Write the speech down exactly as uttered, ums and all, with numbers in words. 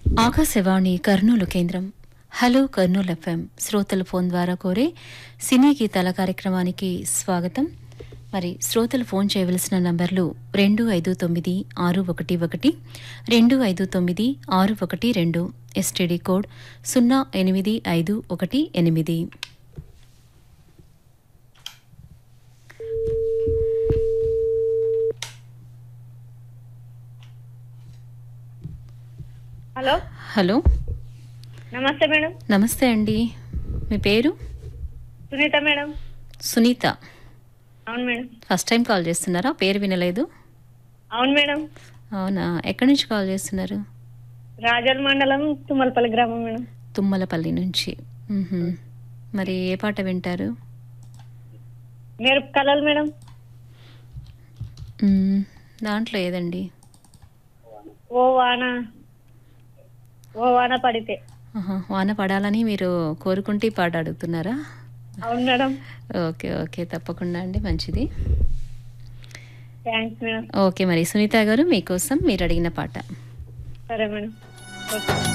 ఆకాశవాణి కర్నూలు కేంద్రం. Hello Kurnool FM శ్రోతల phone ద్వారా కోరే సినీ గీతాల కార్యక్రమానికి స్వాగతం. మరి శ్రోతలు ఫోన్ చేయవలసిన నంబర్లు రెండు ఐదు తొమ్మిది ఆరు ఒకటి ఒకటి రెండు ఐదు తొమ్మిది ఆరు ఒకటి రెండు, ఎస్టీడీ కోడ్ సున్నా ఎనిమిది ఐదు ఒకటి ఎనిమిది. హలో హలో, నమస్తే మేడం. నమస్తే అండి. మీ పేరు? సునీత మేడం. సునీత. అవును మేడం. ఫస్ట్ టైం కాల్ చేస్తున్నారా? పేరు వినలేదు. అవును మేడం. అవునా, ఎక్కడి నుంచి కాల్ చేస్తున్నారు? రాజల్ మండలం తుమ్మలపల్లి గ్రామం మేడం. తుమ్మలపల్లి నుంచి. మ్హూ. మరి ఏ పాట వింటారు? మీరు కలలు మేడం. మ్, దాంట్లో ఏదండి? ఓ వాన ఓ వాన పడితే. ఆహా, వాన పడాలని మీరు కోరుకుంటే ఈ పాట అడుగుతున్నారా? అవును మేడం. ఓకే ఓకే, తప్పకుండా అండి, మంచిది. Thanks madam. ఓకే, మరి సునీత గారు మీకోసం మీరు అడిగిన పాట. సరే మేడం. ఓకే.